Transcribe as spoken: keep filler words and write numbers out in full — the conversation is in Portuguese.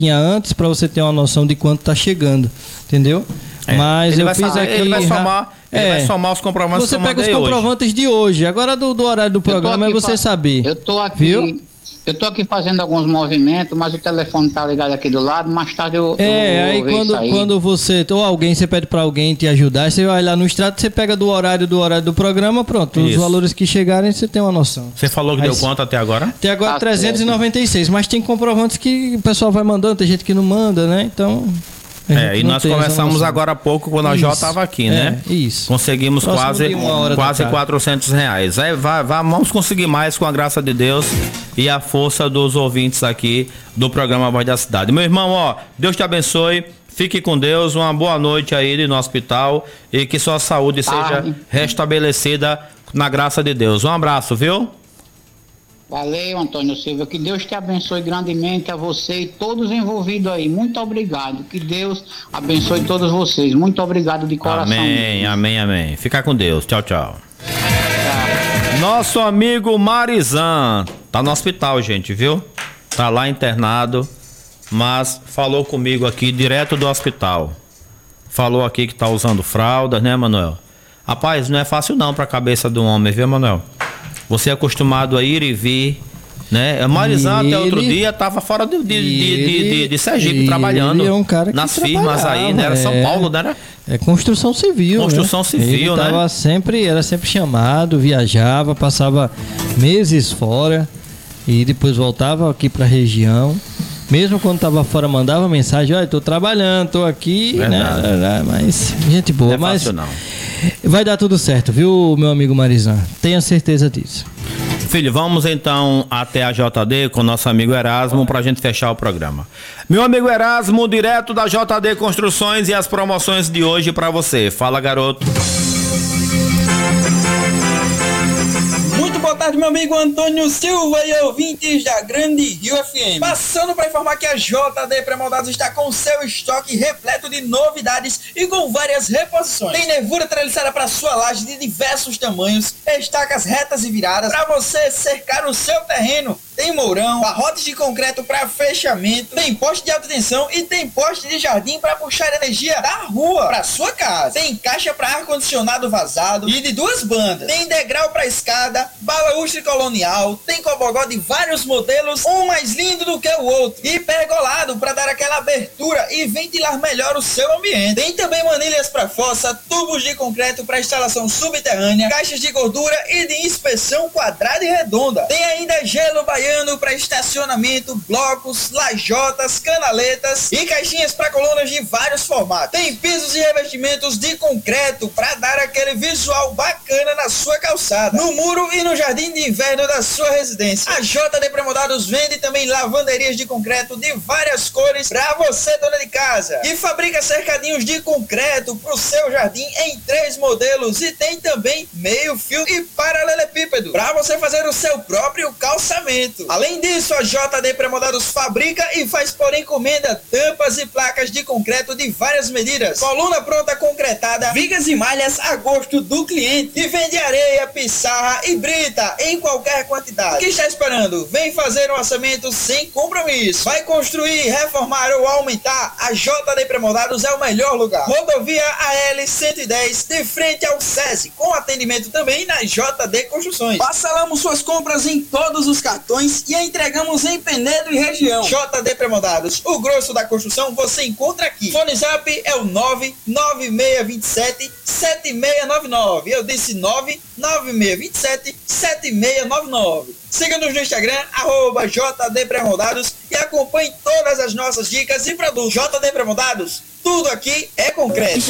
tinha antes, para você ter uma noção de quanto está chegando, entendeu? É, Mas eu fiz somar, aqui... Ele vai somar, ele é, vai somar os comprovantes você que eu pega os mandei comprovantes hoje. de hoje. Agora do, do horário do programa é você fa... saber. Eu tô aqui... Viu? Eu tô aqui fazendo alguns movimentos, mas o telefone tá ligado aqui do lado, mais tarde eu, É, eu aí quando, aí. quando você, ou alguém, você pede para alguém te ajudar, você vai lá no extrato, você pega do horário do horário do programa, pronto, Isso. os valores que chegarem, você tem uma noção. Você falou que Aí, deu quanto até agora? Até agora Tá trezentos e noventa e seis, mas tem comprovantes que o pessoal vai mandando, tem gente que não manda, né? Então... É, e nós conversamos agora há pouco quando a Jó estava aqui, né? É, isso. Conseguimos Próximo quase, de uma hora quase da tarde. quatrocentos reais. Aí, vai, vai, vamos conseguir mais com a graça de Deus e a força dos ouvintes aqui do programa Voz da Cidade. Meu irmão, ó, Deus te abençoe. Fique com Deus, uma boa noite aí no hospital e que sua saúde seja Ai. restabelecida na graça de Deus. Um abraço, viu? Valeu, Antônio Silva. Que Deus te abençoe grandemente a você e todos envolvidos aí. Muito obrigado. Que Deus abençoe todos vocês. Muito obrigado de coração. Amém, amém, amém. Fica com Deus. Tchau, tchau. Nosso amigo Marizan tá no hospital, gente, viu? Tá lá internado, mas falou comigo aqui direto do hospital. Falou aqui que tá usando fraldas, né, Manuel? Rapaz, não é fácil não pra cabeça do homem, viu, Manuel? Você é acostumado a ir e vir, né? Marizan até outro dia tava fora de, de, de, de, de, de Sergipe trabalhando é um cara que nas firmas aí, né? Era São é, Paulo, né? Era? É construção civil. Construção né? civil, ele né? Tava sempre, era sempre chamado, viajava, passava meses fora e depois voltava aqui pra região. Mesmo quando tava fora, mandava mensagem, olha, tô trabalhando, tô aqui, Verdade. né? Mas, gente boa, Não é mas fácil, não. vai dar tudo certo, viu, meu amigo Marizan? Tenha certeza disso. Filho, vamos então até a J D com nosso amigo Erasmo pra gente fechar o programa. Meu amigo Erasmo, direto da J D Construções e as promoções de hoje pra você. Fala, garoto. Muito boa tarde, meu amigo Antônio Silva e ouvintes da Grande Rio F M. Passando para informar que a J D Pré-Moldados está com seu estoque repleto de novidades e com várias reposições. Tem nervura treliçada para sua laje de diversos tamanhos, estacas retas e viradas para você cercar o seu terreno. Tem mourão, barrotes de concreto para fechamento, tem poste de alta tensão e tem poste de jardim para puxar energia da rua para sua casa. Tem caixa para ar-condicionado vazado e de duas bandas. Tem degrau para escada, balaústre colonial, tem cobogó de vários modelos, um mais lindo do que o outro. E pergolado para dar aquela abertura e ventilar melhor o seu ambiente. Tem também manilhas para fossa, tubos de concreto para instalação subterrânea, caixas de gordura e de inspeção quadrada e redonda. Tem ainda gelo baiano para estacionamento, blocos, lajotas, canaletas e caixinhas para colunas de vários formatos. Tem pisos e revestimentos de concreto para dar aquele visual bacana na sua calçada, no muro e no jardim de inverno da sua residência. A J D Pré-Moldados vende também lavanderias de concreto de várias cores para você, dona de casa, e fabrica cercadinhos de concreto para o seu jardim em três modelos e tem também meio fio e paralelepípedo para você fazer o seu próprio calçamento. Além disso, a J D Pré-Moldados fabrica e faz por encomenda tampas e placas de concreto de várias medidas, coluna pronta concretada, vigas e malhas a gosto do cliente, e vende areia, pissarra e brita em qualquer quantidade. O que está esperando? Vem fazer um orçamento sem compromisso. Vai construir, reformar ou aumentar? A J D Pré-Moldados é o melhor lugar. Rodovia A L cento e dez, de frente ao SESI, com atendimento também na J D Construções. Parcelamos suas compras em todos os cartões e a entregamos em Penedo e região. J D Pré-Moldados, o grosso da construção você encontra aqui. Fone Zap é o nove nove seis dois sete, sete seis nove nove. Eu disse nove nove seis dois sete, sete seis nove nove. Siga-nos no Instagram, arroba J D Pré-Moldados, e acompanhe todas as nossas dicas e produtos. J D Pré-Moldados, tudo aqui é concreto.